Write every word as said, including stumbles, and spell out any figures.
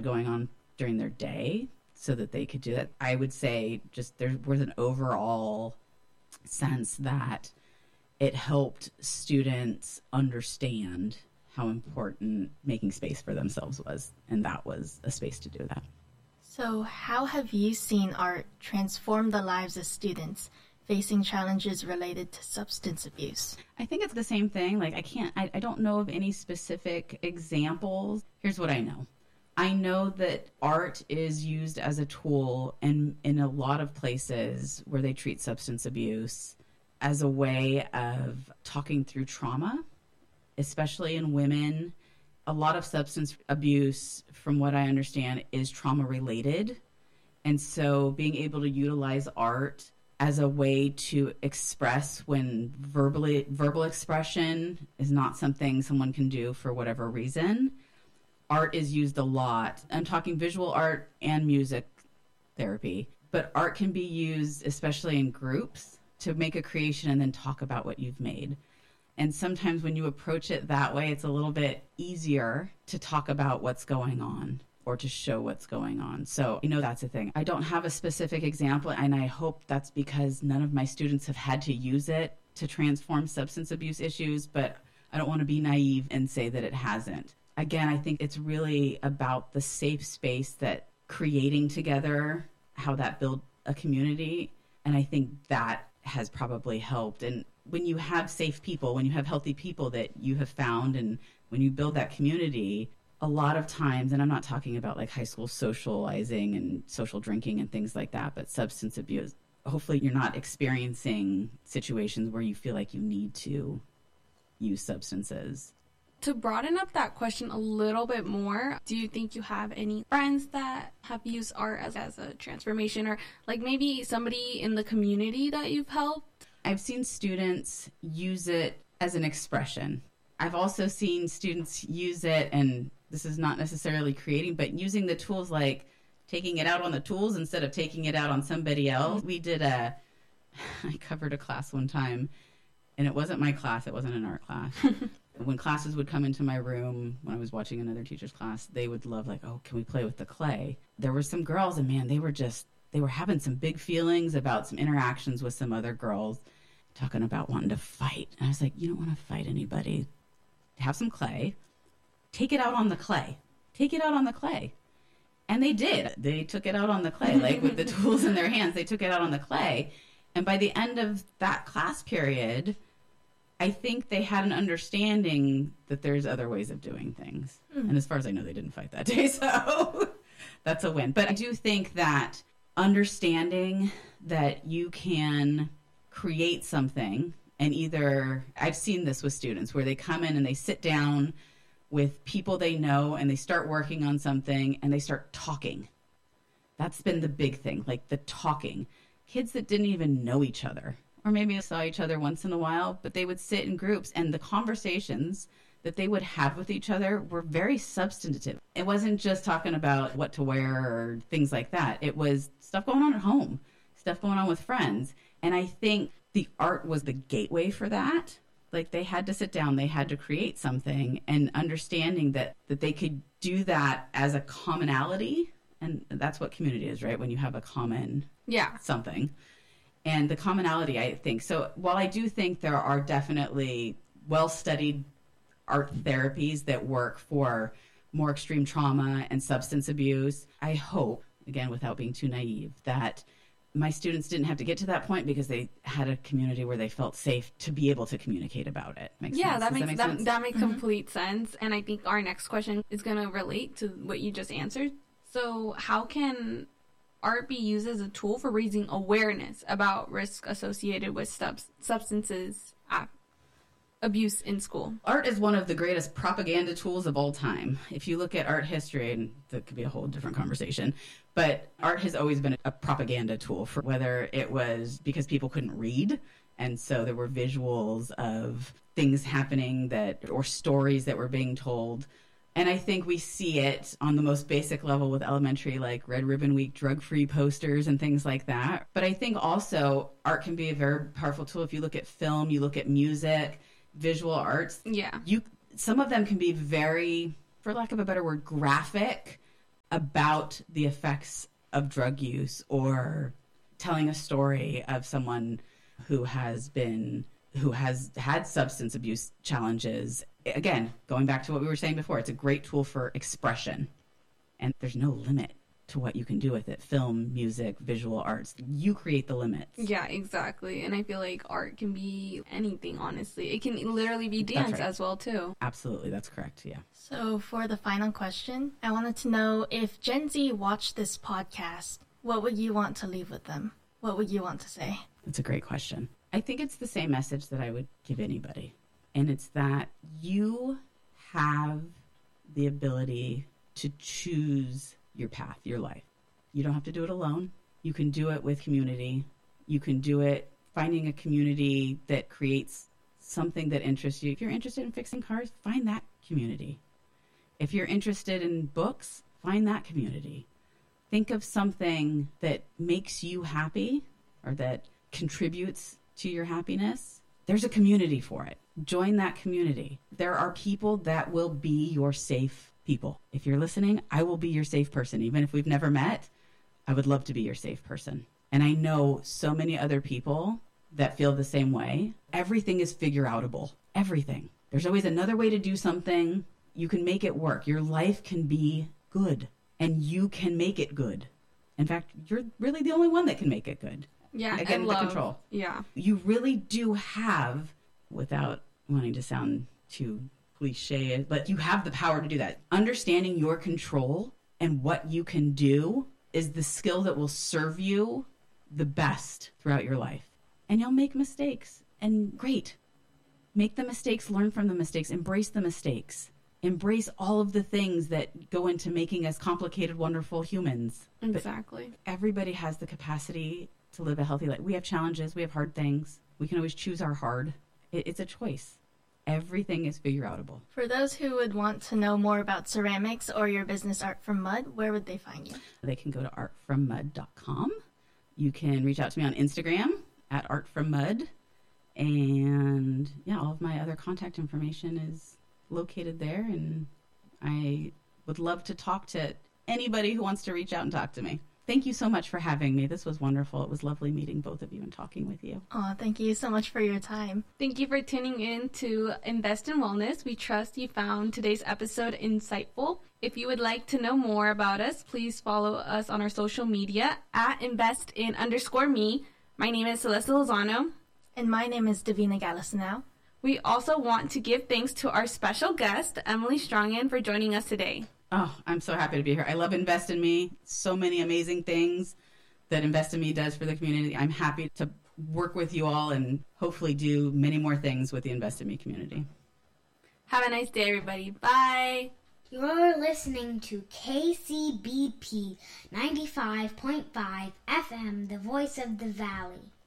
had going on during their day so that they could do that. I would say just there was an overall sense that it helped students understand how important making space for themselves was, and that was a space to do that. So how have you seen art transform the lives of students facing challenges related to substance abuse? I think it's the same thing. Like, I can't, I, I don't know of any specific examples. Here's what I know. I know that art is used as a tool in, in a lot of places where they treat substance abuse as a way of talking through trauma, especially in women. A lot of substance abuse, from what I understand, is trauma related. And so being able to utilize art as a way to express when verbally verbal expression is not something someone can do for whatever reason. Art is used a lot. I'm talking visual art and music therapy, but art can be used, especially in groups, to make a creation and then talk about what you've made. And sometimes when you approach it that way, it's a little bit easier to talk about what's going on or to show what's going on. So, you know, that's a thing. I don't have a specific example, and I hope that's because none of my students have had to use it to transform substance abuse issues, but I don't want to be naive and say that it hasn't. Again, I think it's really about the safe space that creating together, how that built a community, and I think that has probably helped. And when you have safe people, when you have healthy people that you have found, and when you build that community, a lot of times, and I'm not talking about like high school socializing and social drinking and things like that, but substance abuse, hopefully you're not experiencing situations where you feel like you need to use substances. To broaden up that question a little bit more, do you think you have any friends that have used art as, as a transformation, or like maybe somebody in the community that you've helped? I've seen students use it as an expression. I've also seen students use it, and this is not necessarily creating, but using the tools, like taking it out on the tools instead of taking it out on somebody else. We did a, I covered a class one time, and it wasn't my class, it wasn't an art class. When classes would come into my room, when I was watching another teacher's class, they would love, like, oh, can we play with the clay? There were some girls, and man, they were just, they were having some big feelings about some interactions with some other girls, talking about wanting to fight. And I was like, you don't want to fight anybody. Have some clay. Take it out on the clay. Take it out on the clay. And they did. They took it out on the clay, like with the tools in their hands. They took it out on the clay. And by the end of that class period, I think they had an understanding that there's other ways of doing things. Mm. And as far as I know, they didn't fight that day, so that's a win. But I do think that understanding that you can create something, and either, I've seen this with students where they come in and they sit down with people they know and they start working on something and they start talking. That's been the big thing, like the talking. Kids that didn't even know each other, or maybe saw each other once in a while, but they would sit in groups, and the conversations that they would have with each other were very substantive. It wasn't just talking about what to wear or things like that. It was stuff going on at home, stuff going on with friends. And I think the art was the gateway for that. Like, they had to sit down, they had to create something, and understanding that, that they could do that as a commonality. And that's what community is, right? When you have a common yeah. something. And the commonality, I think. So while I do think there are definitely well-studied art therapies that work for more extreme trauma and substance abuse, I hope, again, without being too naive, that my students didn't have to get to that point because they had a community where they felt safe to be able to communicate about it. Makes yeah, sense? that Does makes that, make that, sense? that makes Mm-hmm. complete sense. And I think our next question is going to relate to what you just answered. So how can art be used as a tool for raising awareness about risk associated with sub- substances uh, abuse in school? Art is one of the greatest propaganda tools of all time. If you look at art history, and that could be a whole different conversation, but art has always been a propaganda tool, for whether it was because people couldn't read, and so there were visuals of things happening that, or stories that were being told. And I think we see it on the most basic level with elementary, like Red Ribbon Week, drug-free posters and things like that. But I think also art can be a very powerful tool. If you look at film, you look at music, visual arts. Yeah. You, some of them can be very, for lack of a better word, graphic, about the effects of drug use or telling a story of someone who has been, who has had substance abuse challenges. Again, going back to what we were saying before, it's a great tool for expression. And there's no limit to what you can do with it. Film, music, visual arts. You create the limits. Yeah, exactly. And I feel like art can be anything, honestly. It can literally be dance right. as well, too. Absolutely. That's correct. Yeah. So for the final question, I wanted to know if Gen Z watched this podcast, what would you want to leave with them? What would you want to say? That's a great question. I think it's the same message that I would give anybody. And it's that you have the ability to choose your path, your life. You don't have to do it alone. You can do it with community. You can do it finding a community that creates something that interests you. If you're interested in fixing cars, find that community. If you're interested in books, find that community. Think of something that makes you happy or that contributes to your happiness. There's a community for it. Join that community. There are people that will be your safe people. If you're listening, I will be your safe person. Even if we've never met, I would love to be your safe person. And I know so many other people that feel the same way. Everything is figure outable. Everything. There's always another way to do something. You can make it work. Your life can be good and you can make it good. In fact, you're really the only one that can make it good. Yeah, Again, I the love, control. Yeah. You really do have, without wanting to sound too cliche, but you have the power to do that. Understanding your control and what you can do is the skill that will serve you the best throughout your life. And you'll make mistakes. And great. Make the mistakes, learn from the mistakes, embrace the mistakes. Embrace all of the things that go into making us complicated, wonderful humans. Exactly. But everybody has the capacity to live a healthy life. We have challenges. We have hard things. We can always choose our hard. It, it's a choice. Everything is figure outable. For those who would want to know more about ceramics or your business Art from Mud, where would they find you? They can go to art from mud dot com. You can reach out to me on Instagram at art from mud. And yeah, all of my other contact information is located there. And I would love to talk to anybody who wants to reach out and talk to me. Thank you so much for having me. This was wonderful. It was lovely meeting both of you and talking with you. Oh, thank you so much for your time. Thank you for tuning in to Invest in Wellness. We trust you found today's episode insightful. If you would like to know more about us, please follow us on our social media at investin underscore me. My name is Celeste Lozano. And my name is Davina Gallisnow. We also want to give thanks to our special guest, Emily Strongen, for joining us today. Oh, I'm so happy to be here. I love Invest in Me. So many amazing things that Invest in Me does for the community. I'm happy to work with you all and hopefully do many more things with the Invest in Me community. Have a nice day, everybody. Bye. You're listening to K C B P ninety-five point five F M, the voice of the valley.